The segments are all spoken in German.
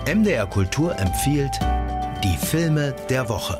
MDR Kultur empfiehlt die Filme der Woche.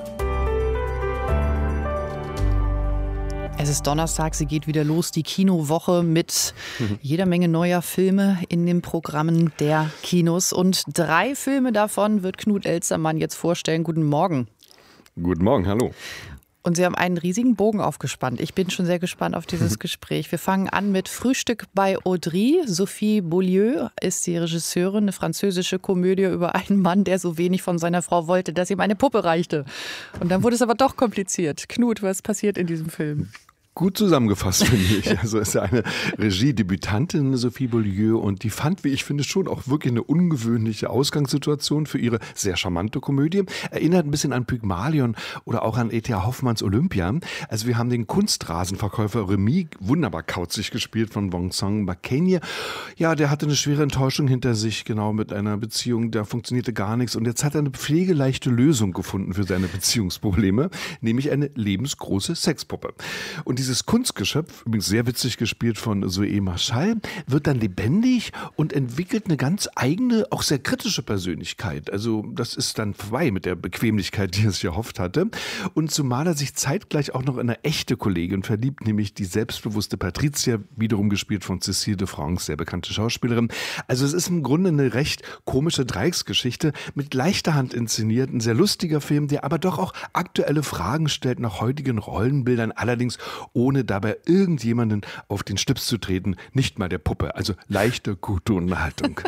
Es ist Donnerstag, sie geht wieder los, die Kinowoche mit jeder Menge neuer Filme in den Programmen der Kinos. Und 3 Filme davon wird Knut Elstermann jetzt vorstellen. Guten Morgen. Guten Morgen, hallo. Und Sie haben einen riesigen Bogen aufgespannt. Ich bin schon sehr gespannt auf dieses Gespräch. Wir fangen an mit Frühstück bei Audrey. Sophie Beaulieu ist die Regisseurin, eine französische Komödie über einen Mann, der so wenig von seiner Frau wollte, dass ihm eine Puppe reichte. Und dann wurde es aber doch kompliziert. Knut, was passiert in diesem Film? Gut zusammengefasst, finde ich. Also es ist eine Regiedebütantin, Sophie Beaulieu, und die fand, wie ich finde, schon auch wirklich eine ungewöhnliche Ausgangssituation für ihre sehr charmante Komödie. Erinnert ein bisschen an Pygmalion oder auch an E.T.A. Hoffmanns Olympia. Also wir haben den Kunstrasenverkäufer Remy, wunderbar kauzig gespielt von Vincent Macaigne. Ja, der hatte eine schwere Enttäuschung hinter sich, genau, mit einer Beziehung, da funktionierte gar nichts. Und jetzt hat er eine pflegeleichte Lösung gefunden für seine Beziehungsprobleme, nämlich eine lebensgroße Sexpuppe. Und dieses Kunstgeschöpf, übrigens sehr witzig gespielt von Zoé Marchal, wird dann lebendig und entwickelt eine ganz eigene, auch sehr kritische Persönlichkeit. Also das ist dann vorbei mit der Bequemlichkeit, die er sich erhofft hatte. Und zumal er sich zeitgleich auch noch in eine echte Kollegin verliebt, nämlich die selbstbewusste Patricia, wiederum gespielt von Cécile de France, sehr bekannte Schauspielerin. Also es ist im Grunde eine recht komische Dreiecksgeschichte, mit leichter Hand inszeniert, ein sehr lustiger Film, der aber doch auch aktuelle Fragen stellt nach heutigen Rollenbildern, allerdings ohne dabei irgendjemanden auf den Stips zu treten, nicht mal der Puppe. Also leichte, gute Unterhaltung.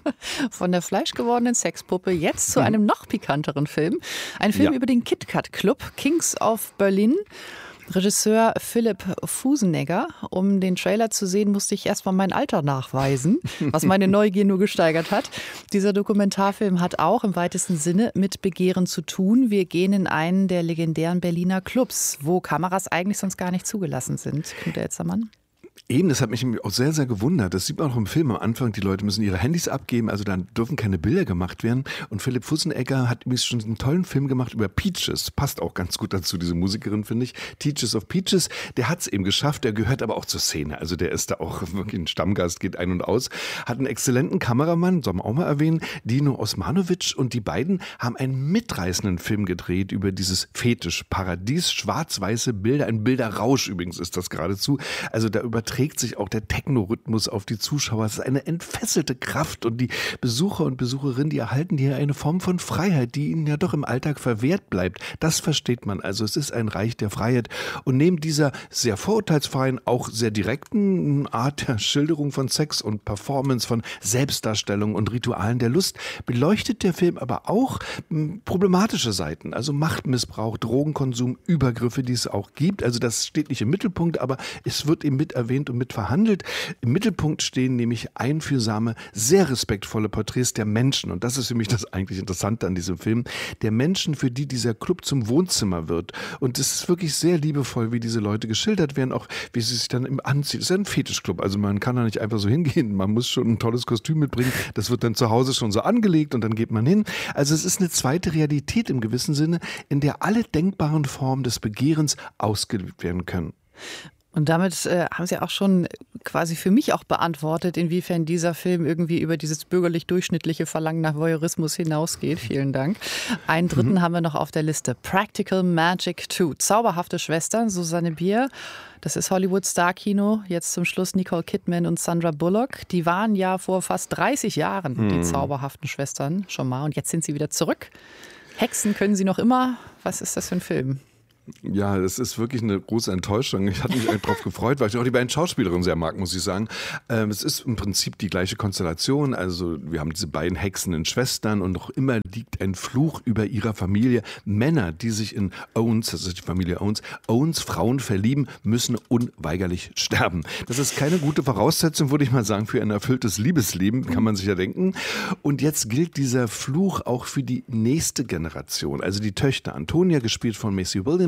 Von der fleischgewordenen Sexpuppe jetzt zu einem noch pikanteren Film. Ein Film über den KitKat Club, Kings of Berlin. Regisseur Philipp Fusenegger. Um den Trailer zu sehen, musste ich erstmal mein Alter nachweisen, was meine Neugier nur gesteigert hat. Dieser Dokumentarfilm hat auch im weitesten Sinne mit Begehren zu tun. Wir gehen in einen der legendären Berliner Clubs, wo Kameras eigentlich sonst gar nicht zugelassen sind. Knut Elstermann? Eben, das hat mich auch sehr, sehr gewundert. Das sieht man auch im Film am Anfang. Die Leute müssen ihre Handys abgeben, also dann dürfen keine Bilder gemacht werden. Und Philipp Fusenegger hat übrigens schon einen tollen Film gemacht über Peaches. Passt auch ganz gut dazu, diese Musikerin, finde ich. Teachers of Peaches. Der hat es eben geschafft. Der gehört aber auch zur Szene. Also der ist da auch wirklich ein Stammgast, geht ein und aus. Hat einen exzellenten Kameramann, soll man auch mal erwähnen, Dino Osmanovic. Und die beiden haben einen mitreißenden Film gedreht über dieses Fetischparadies. Schwarz-weiße Bilder, ein Bilderrausch übrigens ist das geradezu. Also da überträgt sich auch der Techno-Rhythmus auf die Zuschauer. Es ist eine entfesselte Kraft und die Besucher und Besucherinnen, die erhalten hier eine Form von Freiheit, die ihnen ja doch im Alltag verwehrt bleibt. Das versteht man. Also es ist ein Reich der Freiheit. Und neben dieser sehr vorurteilsfreien, auch sehr direkten Art der Schilderung von Sex und Performance, von Selbstdarstellung und Ritualen der Lust, beleuchtet der Film aber auch problematische Seiten. Also Machtmissbrauch, Drogenkonsum, Übergriffe, die es auch gibt. Also das steht nicht im Mittelpunkt, aber es wird eben mit erwähnt und mit verhandelt. Im Mittelpunkt stehen nämlich einfühlsame, sehr respektvolle Porträts der Menschen. Und das ist für mich das eigentlich Interessante an diesem Film. Der Menschen, für die dieser Club zum Wohnzimmer wird. Und es ist wirklich sehr liebevoll, wie diese Leute geschildert werden, auch wie sie sich dann im anziehen. Es ist ja ein Fetischclub. Also man kann da nicht einfach so hingehen. Man muss schon ein tolles Kostüm mitbringen. Das wird dann zu Hause schon so angelegt und dann geht man hin. Also es ist eine zweite Realität im gewissen Sinne, in der alle denkbaren Formen des Begehrens ausgelebt werden können. Und damit haben Sie auch schon quasi für mich auch beantwortet, inwiefern dieser Film irgendwie über dieses bürgerlich-durchschnittliche Verlangen nach Voyeurismus hinausgeht. Vielen Dank. Einen dritten haben wir noch auf der Liste. Practical Magic 2. Zauberhafte Schwestern, Susanne Bier. Das ist Hollywood-Star-Kino. Jetzt zum Schluss Nicole Kidman und Sandra Bullock. Die waren ja vor fast 30 Jahren die zauberhaften Schwestern schon mal. Und jetzt sind sie wieder zurück. Hexen können sie noch immer. Was ist das für ein Film? Ja, das ist wirklich eine große Enttäuschung. Ich hatte mich darauf gefreut, weil ich auch die beiden Schauspielerinnen sehr mag, muss ich sagen. Es ist im Prinzip die gleiche Konstellation. Also wir haben diese beiden hexenden Schwestern und noch immer liegt ein Fluch über ihrer Familie. Männer, die sich in Owens, das ist die Familie Owens Frauen verlieben, müssen unweigerlich sterben. Das ist keine gute Voraussetzung, würde ich mal sagen, für ein erfülltes Liebesleben, kann man sich ja denken. Und jetzt gilt dieser Fluch auch für die nächste Generation. Also die Töchter Antonia, gespielt von Maisie Williams,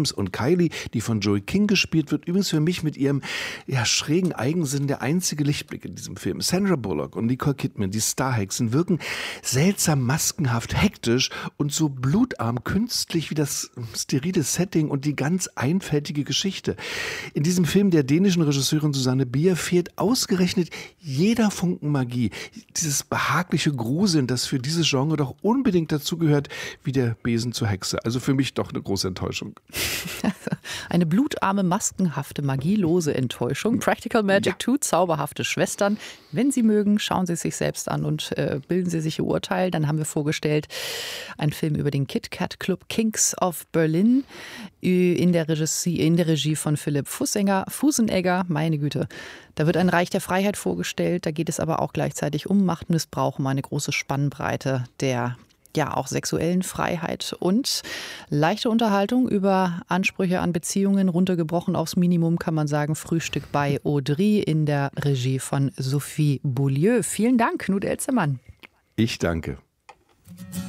James und Kylie, die von Joey King gespielt wird, übrigens für mich mit ihrem schrägen Eigensinn der einzige Lichtblick in diesem Film. Sandra Bullock und Nicole Kidman, die Starhexen, wirken seltsam maskenhaft, hektisch und so blutarm künstlich wie das sterile Setting und die ganz einfältige Geschichte. In diesem Film der dänischen Regisseurin Susanne Bier fehlt ausgerechnet jeder Funken Magie. Dieses behagliche Gruseln, das für dieses Genre doch unbedingt dazugehört, wie der Besen zur Hexe. Also für mich doch eine große Enttäuschung. Eine blutarme, maskenhafte, magielose Enttäuschung. Practical Magic 2, zauberhafte Schwestern. Wenn Sie mögen, schauen Sie es sich selbst an und bilden Sie sich Ihr Urteil. Dann haben wir vorgestellt einen Film über den Kit Kat Club Kings of Berlin in der Regie von Philipp Fusenegger. Meine Güte. Da wird ein Reich der Freiheit vorgestellt. Da geht es aber auch gleichzeitig um Machtmissbrauch, um eine große Spannbreite der auch sexuellen Freiheit und leichte Unterhaltung über Ansprüche an Beziehungen, runtergebrochen aufs Minimum, kann man sagen. Frühstück bei Audrey in der Regie von Sophie Beaulieu. Vielen Dank, Knut Elzemann. Ich danke.